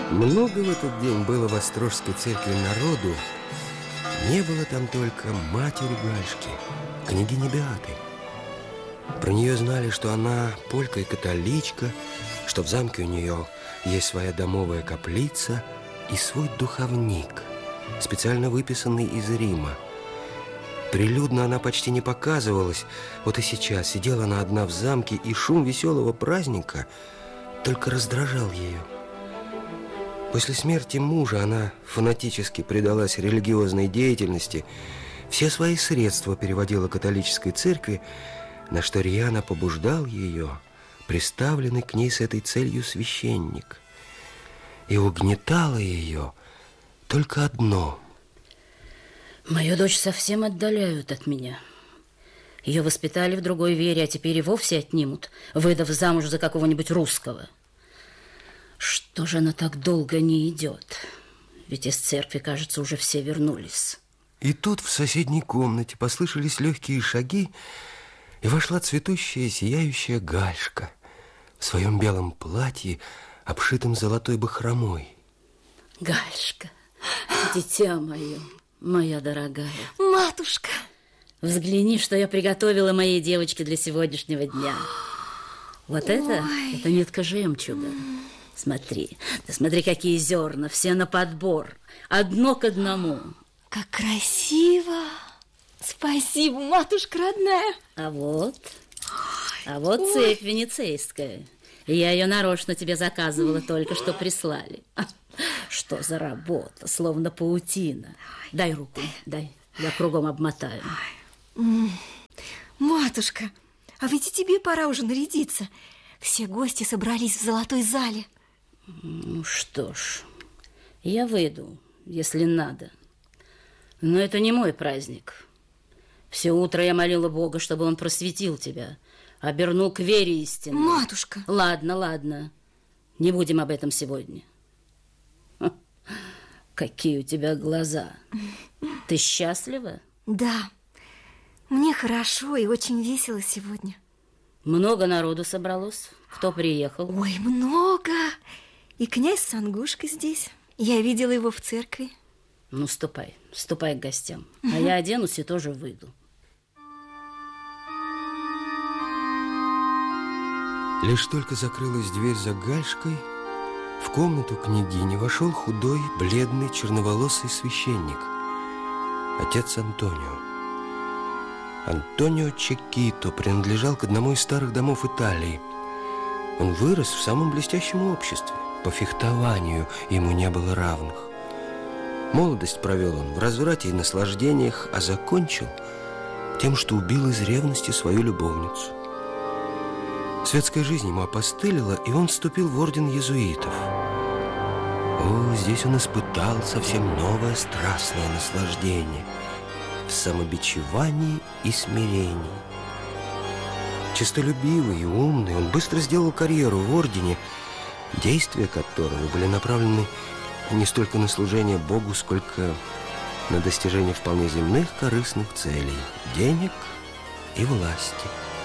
Много в этот день было в Острожской церкви народу. Не было там только матери Гальшки, княгини Беаты. Про нее знали, что она полька и католичка, что в замке у нее есть своя домовая каплица и свой духовник, специально выписанный из Рима. Прилюдно она почти не показывалась. Вот и сейчас сидела она одна в замке, и шум веселого праздника только раздражал ее. После смерти мужа она фанатически предалась религиозной деятельности, все свои средства переводила католической церкви, на что рьяно побуждал ее приставленный к ней с этой целью священник. И угнетало ее только одно. Мою дочь совсем отдаляют от меня. Ее воспитали в другой вере, а теперь и вовсе отнимут, выдав замуж за какого-нибудь русского. Что же она так долго не идет? Ведь из церкви, кажется, уже все вернулись. И тут в соседней комнате послышались легкие шаги, и вошла цветущая, сияющая Гальшка в своем белом платье, обшитом золотой бахромой. Гальшка, дитя мое, моя дорогая. Матушка! Взгляни, что я приготовила моей девочке для сегодняшнего дня. Вот это нитка жемчуга. Смотри, ты смотри, какие зерна, все на подбор, одно к одному. Как красиво! Спасибо, матушка родная. А вот цепь венецейская. Я ее нарочно тебе заказывала, только что прислали. Что за работа, словно паутина. Дай руку, дай, я кругом обмотаю. Матушка, а ведь и тебе пора уже нарядиться. Все гости собрались в золотой зале. Ну что ж, я выйду, если надо. Но это не мой праздник. Все утро я молила Бога, чтобы он просветил тебя, обернул к вере истинной. Матушка! Ладно, не будем об этом сегодня. Какие у тебя глаза. Ты счастлива? Да, мне хорошо и очень весело сегодня. Много народу собралось. Кто приехал? Ой, много. И князь Сангушка здесь. Я видела его в церкви. Ну, ступай к гостям. А я оденусь и тоже выйду. Лишь только закрылась дверь за Гальшкой, в комнату княгини вошел худой, бледный, черноволосый священник, отец Антонио. Антонио Чеккито принадлежал к одному из старых домов Италии. Он вырос в самом блестящем обществе. По фехтованию ему не было равных. Молодость провел он в разврате и наслаждениях, а закончил тем, что убил из ревности свою любовницу. Светская жизнь ему опостылила, и он вступил в орден иезуитов. О, здесь он испытал совсем новое страстное наслаждение в самобичевании и смирении. Честолюбивый и умный, он быстро сделал карьеру в ордене, действия которого были направлены не столько на служение Богу, сколько на достижение вполне земных корыстных целей – денег и власти.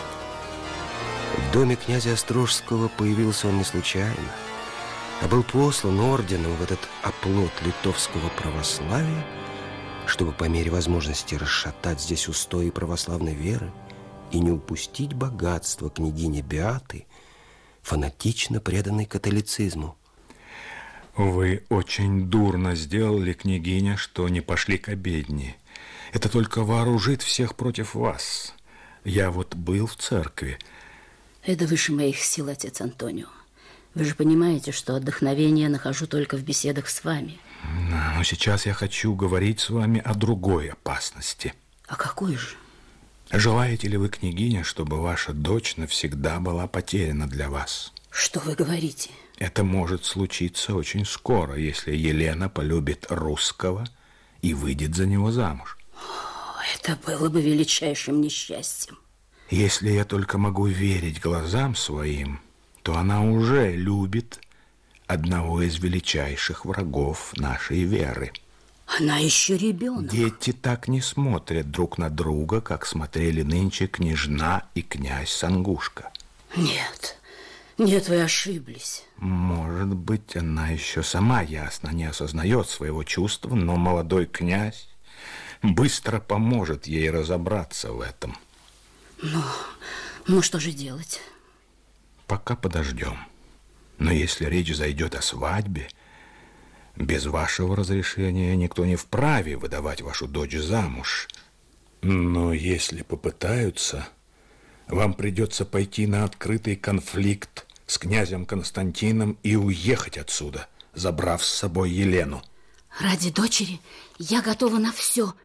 В доме князя Острожского появился он не случайно, а был послан орденом в этот оплот литовского православия, чтобы по мере возможности расшатать здесь устои православной веры и не упустить богатство княгини Беаты, фанатично преданной католицизму. Вы очень дурно сделали, княгиня, что не пошли к обедне. Это только вооружит всех против вас. Я вот был в церкви. Это выше моих сил, отец Антонио. Вы же понимаете, что отдохновение нахожу только в беседах с вами. Но сейчас я хочу говорить с вами о другой опасности. А какой же? Желаете ли вы, княгиня, чтобы ваша дочь навсегда была потеряна для вас? Что вы говорите? Это может случиться очень скоро, если Елена полюбит русского и выйдет за него замуж. Это было бы величайшим несчастьем. Если я только могу верить глазам своим, то она уже любит одного из величайших врагов нашей веры. Она еще ребенок. Дети так не смотрят друг на друга, как смотрели нынче княжна и князь Сангушка. Нет, Нет, вы ошиблись. Может быть, она еще сама ясно не осознает своего чувства, но молодой князь быстро поможет ей разобраться в этом. Ну что же делать? Пока подождем. Но если речь зайдет о свадьбе, без вашего разрешения никто не вправе выдавать вашу дочь замуж. Но если попытаются, вам придется пойти на открытый конфликт с князем Константином и уехать отсюда, забрав с собой Елену. Ради дочери я готова на все.